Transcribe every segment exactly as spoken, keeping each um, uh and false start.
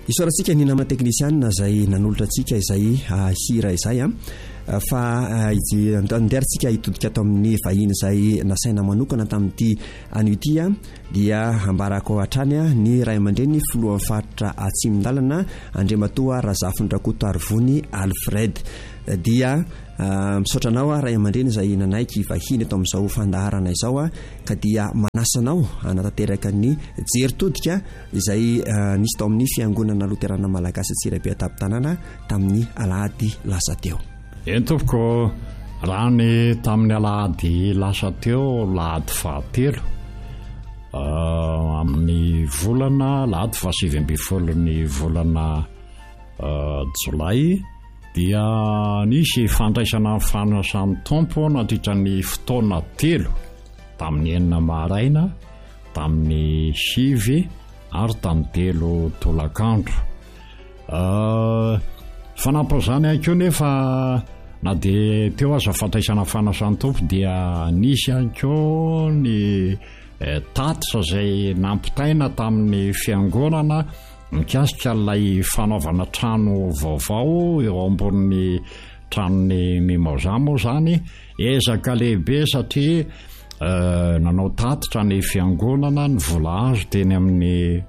Isaorantsika ny namana teknisianina izay nanolotra antsika izay hira izay a fa anderantsika hitodika ato amin'ny vahiny izay nasaina manokana tamin'ity an'ity a dia ambarako hatrany a ny ray aman-dreny filohan'ny faritra Atsimindalana Andriamatoa Razafindrakoto Arivony Alfred dia misaotranao a ray aman-dreny izay nanaiky vahiny ato amin'izao fandaharana izao a ka dia manasanao anatanteraka ny jeritodika izay nisy tao amin'ny fiangonana Loterana Malagasy Tsirabe Tapitànana tamin'ny alahady lasa teo. Entopoko raha ny tamin'ny alahady lasa teo lahady fahatelo amin'ny volana lahady fahasivy ambin'ny folo ny volana Jolay dia nisy fandraisana fanasan'ny tompo nandritra ny fotoana telo tamin'ny enina maraina, tamin'ny sivy ary tamin'ny telo tolakandro. Fanampazany ihany nefa na dia teo aza fandraisana fanasan'ny tompo dia nisy ihany koa ny tatitra izay nampitaina tamin'ny fiangonana mikasika ilay fanaovana trano vaovao eo ambonin'ny tranony Mimozamo zany ezaka lehibe satria nanao tatitra ny fiangonana ny vola azo teny amin'ny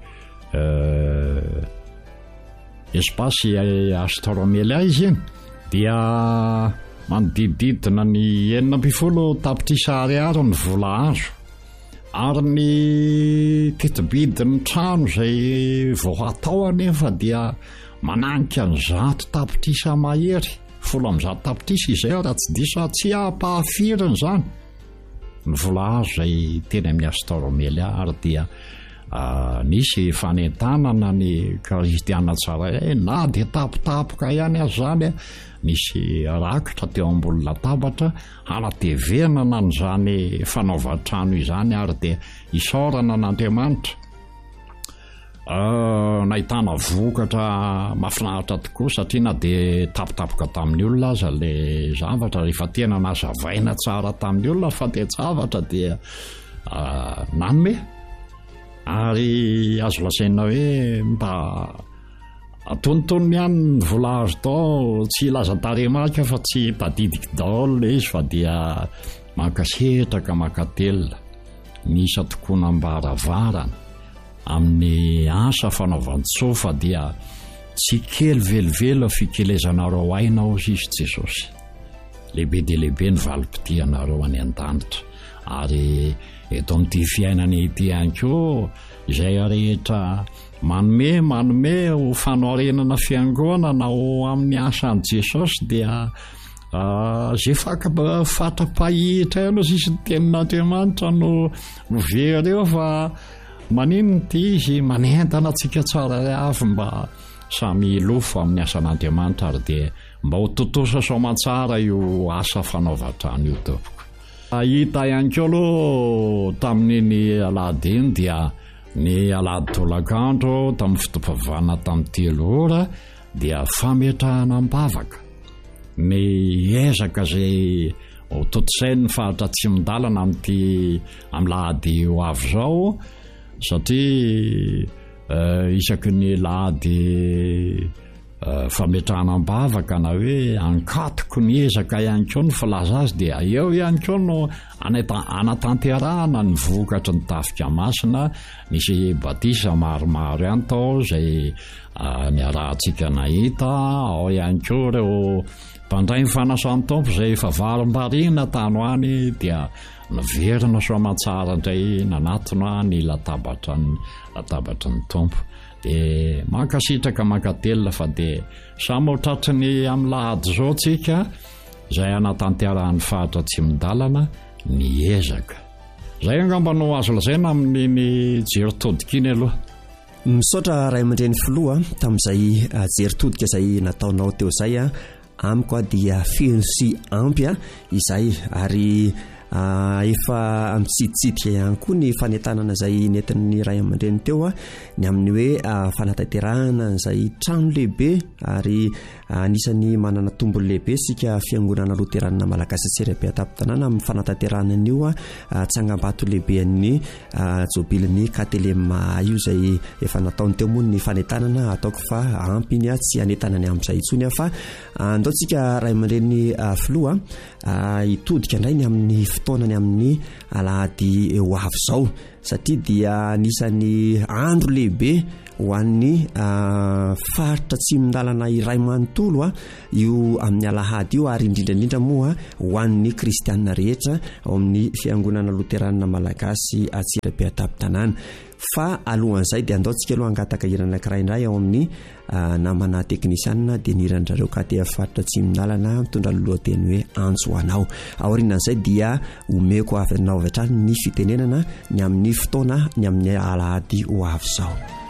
espasy Astoromela izy iny dia manodididina ny enina ambin'ny folo tapitrisa ariary ny vola azo ary ny tetibidin'ny trano izay vao atao anefa dia mananika ny zato tapitrisa mahery folo amin'ny zato tapitrisa izay raha tsy diso tsy ampahafiriny zany ny vola azo izay teny amin'ny Astoromela ary dia nisy fanentanana ny kristiana tsara na dia tapitapoka ihany azy zany nisy rakitra teo ambony latabatra hanatevenana n'izany fanaovan-trano izany ary dia isaorana n'Andriamanitra. Nahitana vokatra mahafinaritra tokoa satria na dia tapitapoka tamin'ny olona aza le zavatra rehefa tena nazavaina tsara tamin'ny olona fa dia zavatra dia nanome ary azo lasaina hoe mba atonotony ihany ny vola azo tao tsy laza-taremarika fa tsy tadidika daholo izy fa dia mankasetraka mankatelina misy atokonam-baravarana amin'ny asa fanaovan-tsofa dia tsy kely velivelo fikelezanareo ainao izy Jesosy lehibe dia lehibe ny valim-potianareo any an-danitra ary eto amin'ity fiainana ity ihany koa izay rehetra manome manome ho fanorenana fiangonana ho amin'ny asan'i Jesosy dia zay fatra-pahitra eo izy ny tenin'Andriamanitra no no vereo fa maninona ity izy manentana antsika tsara avy mba samy lofo amin'ny asan'Andriamanitra ary dia mba ho totosa soamantsara io asa fanaovan-trano io tompoko. Hita ihany koa aloha tamin'iny alahady iny dia ny alahady tolakandro tamin'ny fotoam-pivavahana tamin'ny telo ora dia fametrahana am-bavaka ny ezaka izay ho totosain'ny faritra Atsimindalana amin'ity amin'ny lahady ho avy izao satria isaky ny lahady fametrahana am-bavaka na hoe ankatoko ny ezaka ihany koa ny filaza azy dia eo ihany koa no anatanterahana ny vokatry ny tafika masina nisy batisa maromaro ihany tao izay ny arahantsika nahita ao ihany koa ireo mpandray ny fanasan'ny tompo izay efa varim-bariana tany hoany dia niverina soamantsara indray nanatona ny latabatra latabatra ny tompo dia mankasitraka mankatelina fa dia samy tratry ny amin'ny lahady zao tsika izay anatanterahany faritra Atsimindalana ny ezaka izay angamba no azo lazaina amin'iny jeritodika iny aloha. Misaotra ray aman-dreny filoha tamin'izay jeritodika izay nataonao teo izay amiko dia feno sy ampy izay ary efa mitsitsidika ihany koa ny fanetanana izay nentin'ny ray aman-dreny teo a ny amin'ny hoe fanatanterahana izay trano lehibe ary anisany manana tombony lehibe sika fiangonana loteranina malagasy Antsirabe Atapy-Tanàna amin'ny fanatanterahana an'io a tsangam-bato lehibean'ny jobilin'ny Katelema io izay efa nataony teo moa ny fanetanana ataoko fa ampiny a tsy hanetanany amin'izay intsony fa andaotsika ray aman-dreny filoha hitodika indray ny amin'ny fotoanany amin'ny alahady eo avy izao satria dia anisany andro lehibe ho an'ny faritra tsimindalana iray manontolo a io amin'ny alahady io ary indrindrandrindra moa ho an'ny kristianina rehetra ao amin'ny fiangonana loteranina malagasy Antsirabe Atapy-Tanàna fa alohan'izay dia andaotsika aloha angataka hirana anankiray indray ao amin'ny namana teknisianina dia nirandrareo katea faritra tsimindalana mitondra lohateny hoe antso anao aorinan'izay dia omeko avy anao avy hatrany ny fitenenana ny amin'ny fotoana ny amin'ny alahady ho avy izao.